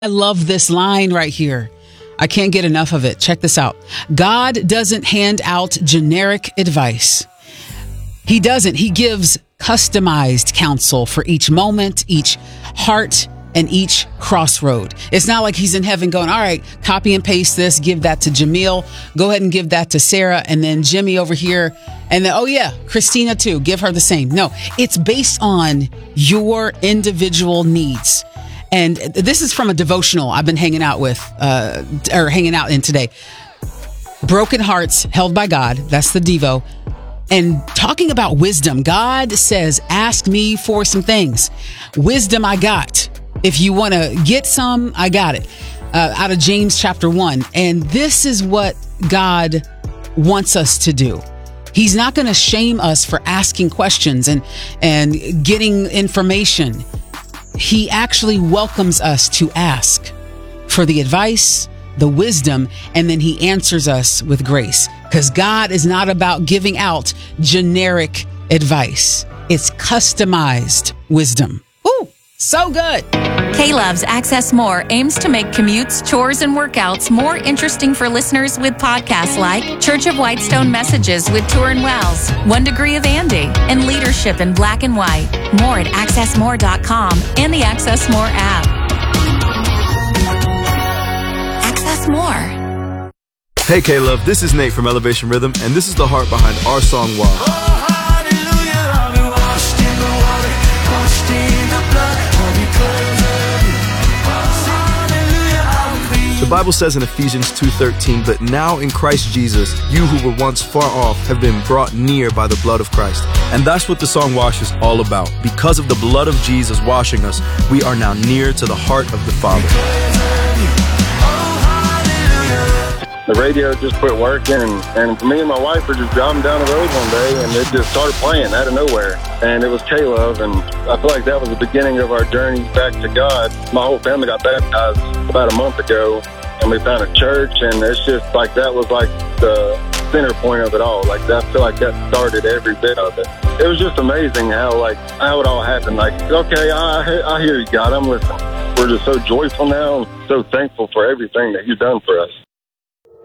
I love this line right here. I can't get enough of it. Check this out. God doesn't hand out generic advice. He doesn't. He gives customized counsel for each moment, each heart, and each crossroad. It's not like he's in heaven going, all right, copy and paste this, give that to Jamil, go ahead and give that to Sarah, and then Jimmy over here, and then, oh yeah, Christina too, give her the same. No, it's based on your individual needs. And this is from a devotional I've been hanging out in today. Broken Hearts Held by God. That's the Devo. And talking about wisdom, God says, ask me for some things. Wisdom I got. If you want to get some, I got it. Out of James chapter 1. And this is what God wants us to do. He's not going to shame us for asking questions and getting information. He actually welcomes us to ask for the advice, the wisdom, and then he answers us with grace. Because God is not about giving out generic advice. It's customized wisdom. Ooh, so good. K-Love's Access More aims to make commutes, chores, and workouts more interesting for listeners with podcasts like Church of Whitestone Messages with Turin Wells, 1 Degree of Andy, and Leadership in Black and White. More at accessmore.com and the Access More app. Access More. Hey K-Love, this is Nate from Elevation Rhythm, and this is the heart behind our song, Wow. The Bible says in Ephesians 2:13, but now in Christ Jesus, you who were once far off have been brought near by the blood of Christ. And that's what the song Wash is all about. Because of the blood of Jesus washing us, we are now near to the heart of the Father. The radio just quit working, and me and my wife were just driving down the road one day, and it just started playing out of nowhere. And it was K-Love, and I feel like that was the beginning of our journey back to God. My whole family got baptized about a month ago, and we found a church, and it's just like that was like the center point of it all. Like I feel like that started every bit of it. It was just amazing how it all happened. Like, okay, I hear you, God, I'm listening. We're just so joyful now, and so thankful for everything that you've done for us.